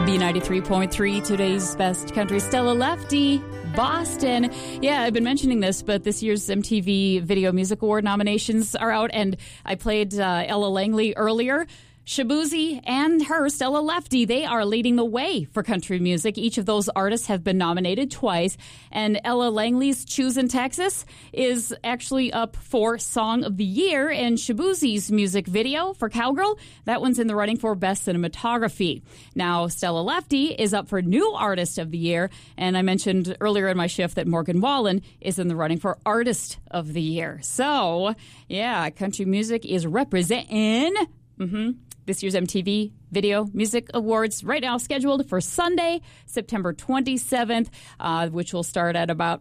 B93.3, today's best country. Stella Lefty, Boston. Yeah, I've been mentioning this, but this year's MTV Video Music Award nominations are out, and I played Ella Langley earlier. Shaboozey and her, Stella Lefty, they are leading the way for country music. Each of those artists have been nominated twice. And Ella Langley's Choosin' Texas is actually up for Song of the Year. And Shaboozey's music video for Cowgirl, that one's in the running for Best Cinematography. Now, Stella Lefty is up for New Artist of the Year. And I mentioned earlier in my shift that Morgan Wallen is in the running for Artist of the Year. So, yeah, country music is representing... This year's MTV Video Music Awards right now scheduled for Sunday, September 27th, which will start at about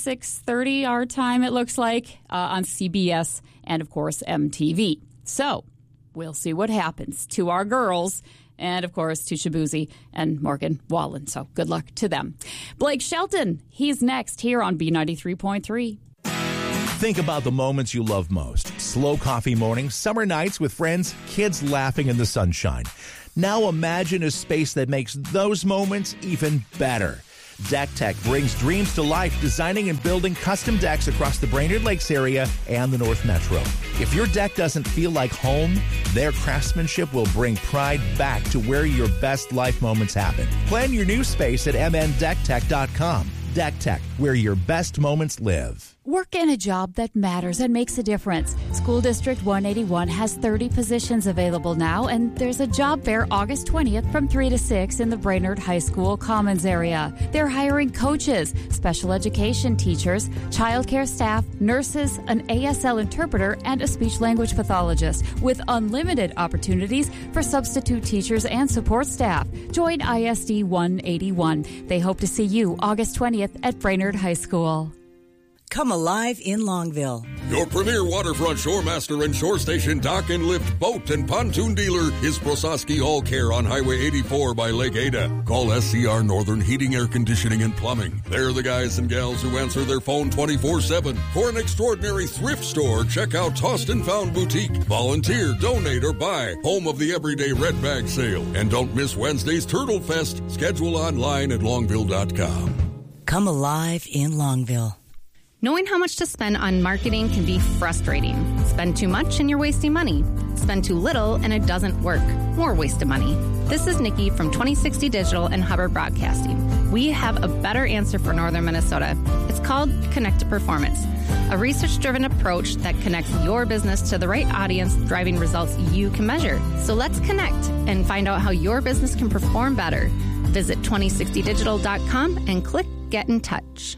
6:30 our time, it looks like, on CBS and, of course, MTV. So we'll see what happens to our girls and, of course, to Shaboozey and Morgan Wallen. So good luck to them. Blake Shelton, he's next here on B93.3. Think about the moments you love most. Slow coffee mornings, summer nights with friends, kids laughing in the sunshine. Now imagine a space that makes those moments even better. Deck Tech brings dreams to life, designing and building custom decks across the Brainerd Lakes area and the North Metro. If your deck doesn't feel like home, their craftsmanship will bring pride back to where your best life moments happen. Plan your new space at mndecktech.com. Deck Tech, where your best moments live. Work in a job that matters and makes a difference. School District 181 has 30 positions available now, and there's a job fair August 20th from 3 to 6 in the Brainerd High School Commons area. They're hiring coaches, special education teachers, childcare staff, nurses, an ASL interpreter, and a speech-language pathologist, with unlimited opportunities for substitute teachers and support staff. Join ISD 181. They hope to see you August 20th at Brainerd High School. Come alive in Longville. Your premier waterfront shoremaster and shore station dock and lift boat and pontoon dealer is Prososki All Care on Highway 84 by Lake Ada. Call SCR Northern Heating, Air Conditioning, and Plumbing. They're the guys and gals who answer their phone 24/7. For an extraordinary thrift store, check out Tossed and Found Boutique. Volunteer, donate, or buy. Home of the Everyday Red Bag Sale. And don't miss Wednesday's Turtle Fest. Schedule online at longville.com. Come alive in Longville. Knowing how much to spend on marketing can be frustrating. Spend too much and you're wasting money. Spend too little and it doesn't work. More waste of money. This is Nikki from 2060 Digital and Hubbard Broadcasting. We have a better answer for Northern Minnesota. It's called Connect to Performance, a research-driven approach that connects your business to the right audience, driving results you can measure. So let's connect and find out how your business can perform better. Visit 2060digital.com and click Get in Touch.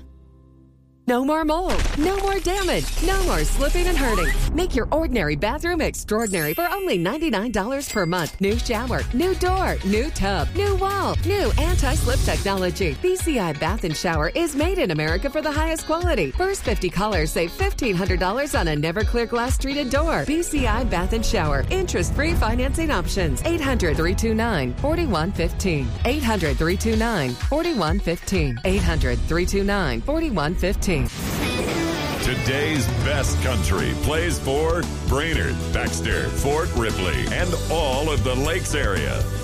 No more mold, no more damage, no more slipping and hurting. Make your ordinary bathroom extraordinary for only $99 per month. New shower, new door, new tub, new wall, new anti-slip technology. BCI Bath and Shower is made in America for the highest quality. First 50 callers save $1,500 on a Never-Clear glass treated door. BCI Bath and Shower. Interest-free financing options. 800-329-4115. 800-329-4115. 800-329-4115. Today's best country plays for Brainerd, Baxter, Fort Ripley, and all of the Lakes area.